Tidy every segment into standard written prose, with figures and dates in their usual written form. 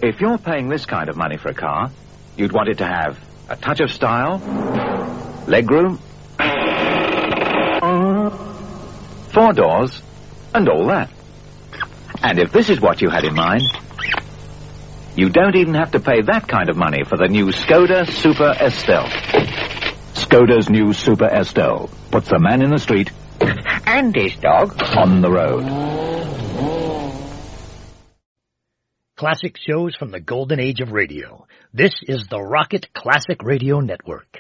If you're paying this kind of money for a car, you'd want it to have a touch of style, legroom, 4 doors, and all that. And if this is what you had in mind, you don't even have to pay that kind of money for the new Skoda Super Estelle. Skoda's new Super Estelle puts the man in the street and his dog on the road. Classic shows from the golden age of radio. This is the Rocket Classic Radio Network.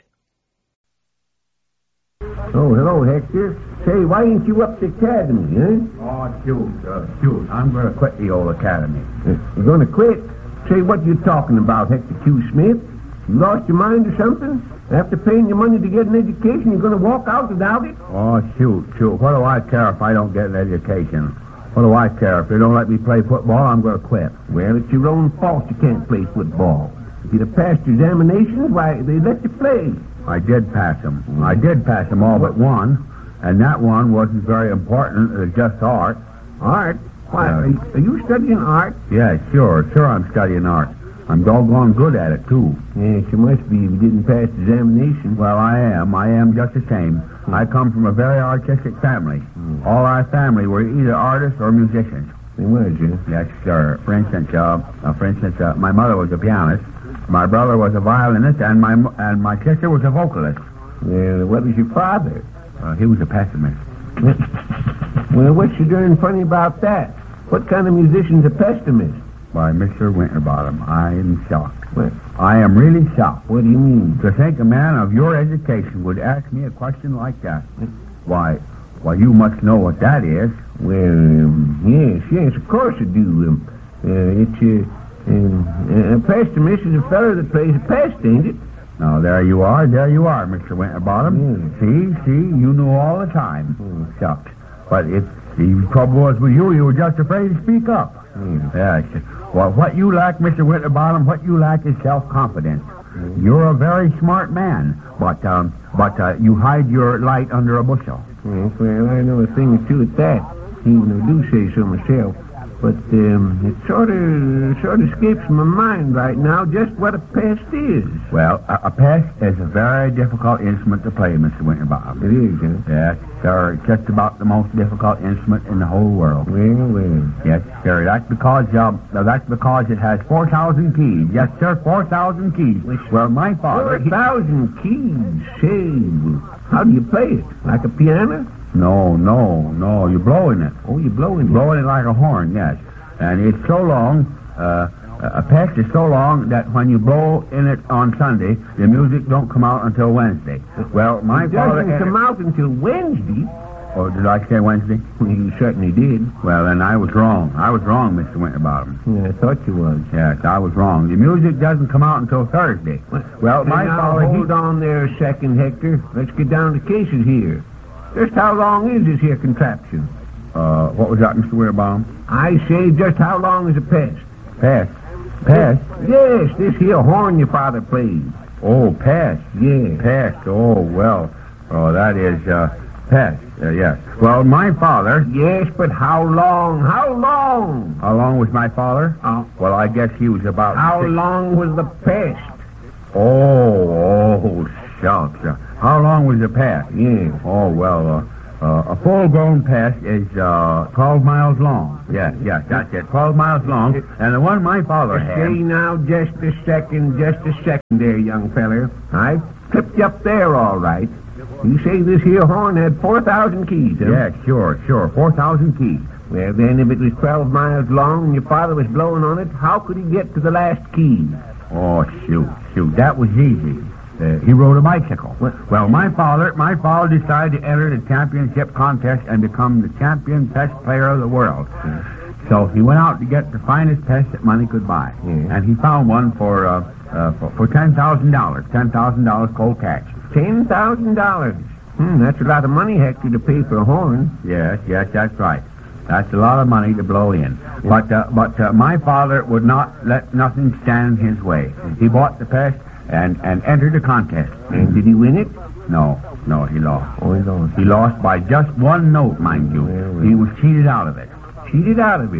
Oh, hello, Hector. Say, why ain't you up to the academy, eh? Oh, shoot. I'm going to quit the old academy. You're going to quit? Say, what you talking about, Hector Q. Smith? You lost your mind or something? After paying your money to get an education, you're going to walk out without it? Oh, shoot. What do I care if I don't get an education? What do I care? If they don't let me play football, I'm going to quit. Well, it's your own fault you can't play football. If you'd have passed your examinations, why, they let you play. I did pass them. I did pass them all but one, and that one wasn't very important. It was just art. Art? Why, are you studying art? Yeah, sure I'm studying art. I'm doggone good at it, too. Yes, you must be if you didn't pass the examination. Well, I am just the same. I come from a very artistic family. All our family were either artists or musicians. They was, yeah? Yes, sir. For instance, my mother was a pianist, my brother was a violinist, and my sister was a vocalist. Well, what was your father? He was a pessimist. Well, what's so darn funny about that? What kind of musician's a pessimist? Why, Mr. Winterbottom, I am shocked. What? I am really shocked. What do you mean? To think a man of your education would ask me a question like that. Why, you must know what that is. Well, yes, of course I do. A pessimist is a fellow that plays a pest, ain't it? Now, there you are, Mr. Winterbottom. See, you knew all the time. Shucks. But if the trouble was with you were just afraid to speak up. Yes. Well, what you lack, Mr. Winterbottom, what you lack is self-confidence. You're a very smart man, but you hide your light under a bushel. Well, I know a thing or two at that, even I do say so myself. But it sort of escapes my mind right now just what a pest is. Well, a pest is a very difficult instrument to play, Mr. Winterbottom. It is, huh? Yes, sir. It's just about the most difficult instrument in the whole world. Well. Yes, sir. That's because it has 4,000 keys. Yes, sir, 4,000 keys. Well, my father... 4,000 keys? Say, how do you play it? Like a piano? No. You're blowing it. Oh, you're blowing it? Blowing it like a horn, yes. And it's so long, a pest is so long that when you blow in it on Sunday, the music don't come out until Wednesday. Well, my father... It doesn't come out until Wednesday? Oh, did I say Wednesday? You certainly did. Well, then I was wrong. Mr. Winterbottom. Yeah, I thought you was. Yes, I was wrong. The music doesn't come out until Thursday. Well, my father... Hold on there a second, Hector. Let's get down to cases here. Just how long is this here contraption? What was that, Mr. Winterbottom? I say, just how long is a pest? Pest? Yes, this here horn your father plays. Oh, pest. Yeah. Pest. Oh, well. Oh, that is, pest. Yes. Well, my father... Yes, but how long? How long? How long was my father? Well, I guess he was about... How long was the pest? Oh, shucks. How long was the pest? Yeah. Oh, well, a full-grown pest is 12 miles long. Yes, that's it. 12 miles long. And the one my father had... Say now, just a second there, young feller. I tripped you up there all right. You say this here horn had 4,000 keys, huh? Yes, sure. 4,000 keys. Well, then, if it was 12 miles long and your father was blowing on it, how could he get to the last key? Oh, shoot. That was easy. He rode a bicycle. Well, my father decided to enter the championship contest and become the champion pest player of the world. So he went out to get the finest pest that money could buy. And he found one for $10,000. $10,000 cold cash. $10,000? That's a lot of money, Hector, to pay for a horn. Yes, that's right. That's a lot of money to blow in. But my father would not let nothing stand in his way. He bought the pest and entered the contest. And did he win it? No, he lost. Oh, he lost. He lost by just one note, mind you. Well. He was cheated out of it. Cheated out of it?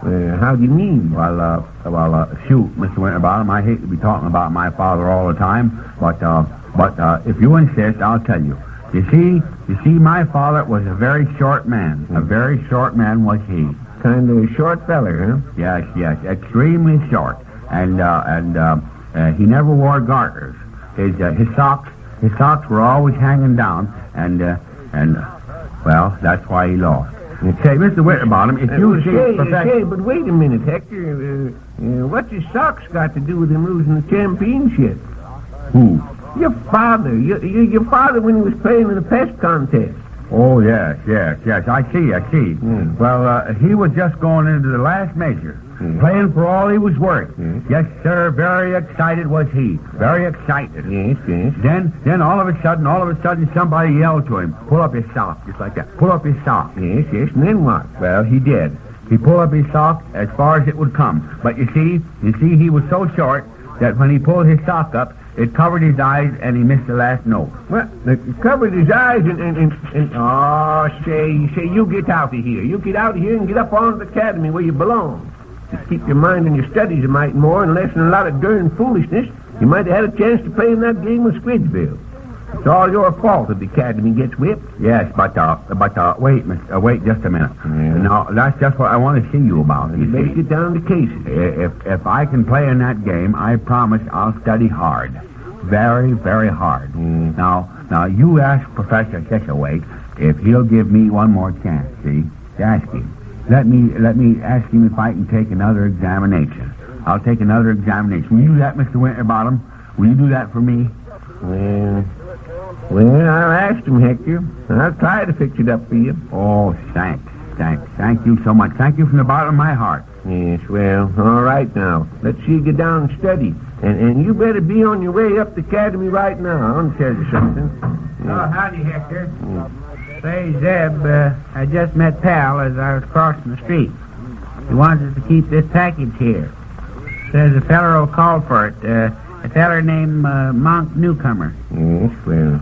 How do you mean? Well, shoot, Mr. Winterbottom, I hate to be talking about my father all the time, but if you insist, I'll tell you. You see, my father was a very short man. A very short man was he. Kind of a short feller, huh? Yes, extremely short. And he never wore garters. His socks were always hanging down, and well, that's why he lost. Say, Mr. Winterbottom, if you say, but wait a minute, Hector. What's his socks got to do with him losing the championship? Who? Your father. Your father when he was playing in the pest contest. Oh, yes. I see. Well, he was just going into the last measure, playing for all he was worth. Yes, sir, very excited was he. Very excited. Yes. Then all of a sudden, somebody yelled to him, pull up his sock, just like that. Pull up his sock. Yes, and then what? Well, he did. He pulled up his sock as far as it would come. But you see, he was so short that when he pulled his sock up, it covered his eyes, and he missed the last note. Well, it covered his eyes, and say, you get out of here. You get out of here and get up on the academy where you belong. Just keep your mind on your studies a mite more and less than a lot of darn foolishness. You might have had a chance to play in that game with Squidgeville. It's all your fault if the academy gets whipped. Yes, but wait just a minute. Yeah. No, that's just what I want to see you about. You better get down to cases. If I can play in that game, I promise I'll study hard. Very, very hard. Now, you ask Professor Thistlewaite if he'll give me one more chance, see? Ask him. Let me ask him if I can take another examination. I'll take another examination. Will you do that, Mr. Winterbottom? Will you do that for me? Well, I'll ask him, Hector. I'll try to fix it up for you. Oh, thanks. Thank you so much. Thank you from the bottom of my heart. Yes, well, all right now. Let's see you get down and study. And you better be on your way up the academy right now. I'll tell you something. Oh, howdy, Hector. Say, Zeb, I just met Pal as I was crossing the street. He wants us to keep this package here. Says a feller will call for it. A feller named Monk Newcomer. Yes, well,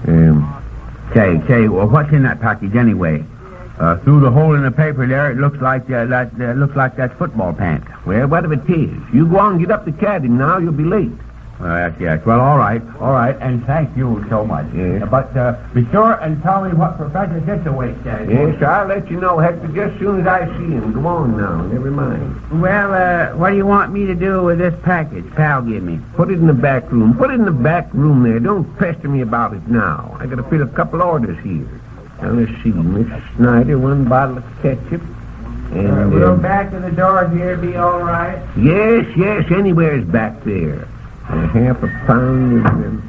Say, well, what's in that package anyway? Through the hole in the paper there, it looks like that's football pants. Well, what if it is? You go on and get up the academy now, you'll be late. Yes. Well, all right, and thank you so much. Yes. But be sure and tell me what Professor Thistlewaite says. Yes, I'll let you know, Hector, just as soon as I see him. Go on now, never mind. Well, what do you want me to do with this package Pal give me? Put it in the back room. Put it in the back room there. Don't pester me about it now. I got to fill a couple orders here. Now, let's see. Miss Snyder, 1 bottle of ketchup. And, will back of the door here be all right? Yes, anywhere's back there. Half a pound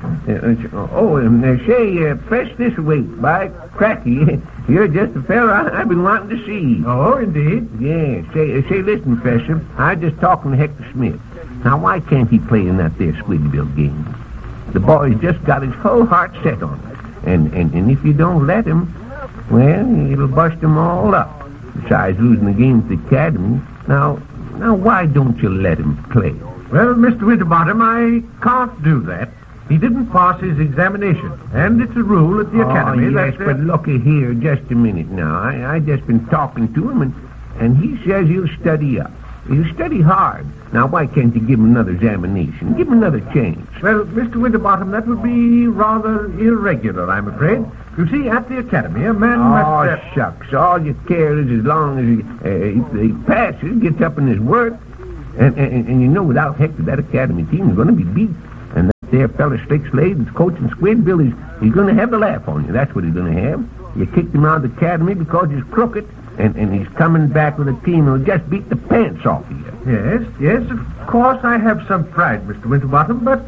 of... say, press this weight, by cracky. You're just a fella I've been wanting to see. Oh, indeed? Yeah, say, listen, Professor. I'm just talking to Hector Smith. Now, why can't he play in that there Squidgeville game? The boy's just got his whole heart set on it. And if you don't let him, well, it'll bust them all up. Besides losing the game at the academy. Now, why don't you let him play? Well, Mr. Winterbottom, I can't do that. He didn't pass his examination, and it's a rule at the academy yes, that... but looky here, just a minute now. I just been talking to him, and he says he'll study up. He'll study hard. Now, why can't you give him another examination? Give him another chance. Well, Mr. Winterbottom, that would be rather irregular, I'm afraid. You see, at the academy, a man must... Oh, shucks. All you care is as long as he passes, gets up in his work. And you know, without Hector, that academy team is going to be beat. And that there fella Slick Slade that's coaching Squidville, he's going to have the laugh on you. That's what he's going to have. You kicked him out of the academy because he's crooked, and he's coming back with a team that'll just beat the pants off of you. Yes, of course I have some pride, Mr. Winterbottom, but,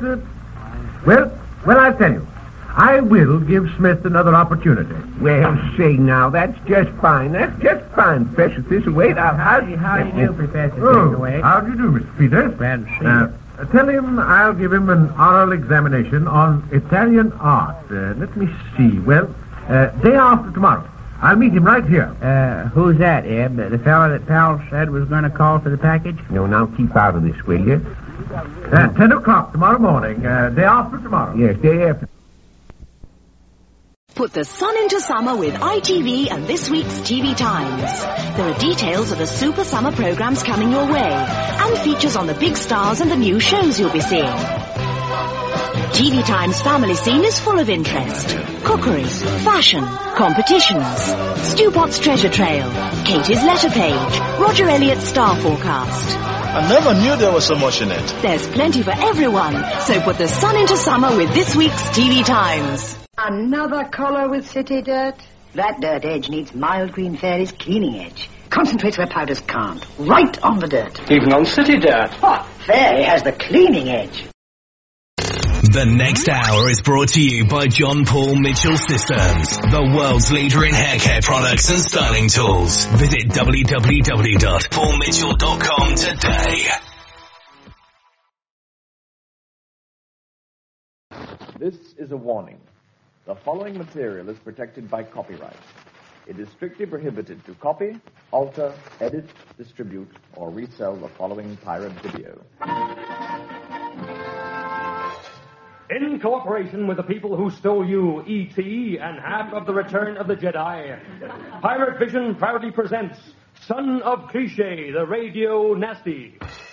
well, I'll tell you. I will give Smith another opportunity. Well, say now, that's just fine. That's just fine, Professor Thistlewaite. How do you do, Professor Thistlewaite? How do you do, Mr. Peters? Glad to see you. Tell him I'll give him an oral examination on Italian art. Let me see. Well, day after tomorrow. I'll meet him right here. Who's that, Eb? The fellow that Pal said was going to call for the package? No, now keep out of this, will you? 10 o'clock tomorrow morning. Day after tomorrow. Yes, day after. Put the sun into summer with ITV and this week's TV Times. There are details of the Super Summer programs coming your way and features on the big stars and the new shows you'll be seeing. TV Times family scene is full of interest. Cookery, fashion, competitions, Stu Potts treasure trail, Katie's letter page, Roger Elliott's star forecast. I never knew there was so much in it. There's plenty for everyone, so put the sun into summer with this week's TV Times. Another collar with city dirt? That dirt edge needs Mild Green Fairy's cleaning edge. Concentrates where powders can't. Right on the dirt. Even on city dirt. What? Fairy has the cleaning edge. The next hour is brought to you by John Paul Mitchell Systems, the world's leader in hair care products and styling tools. Visit www.paulmitchell.com today. This is a warning. The following material is protected by copyright. It is strictly prohibited to copy, alter, edit, distribute, or resell the following pirate video. In cooperation with the people who stole you, E.T., and half of the Return of the Jedi, Pirate Vision proudly presents Son of Cliché, the Radio Nasty.